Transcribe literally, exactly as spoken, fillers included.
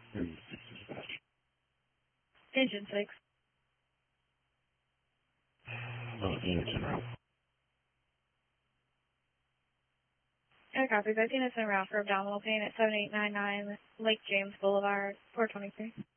Engine six. Both units en route. I copy. Both units en route for abdominal pain at seven eight nine nine Lake James Boulevard, four twenty-three.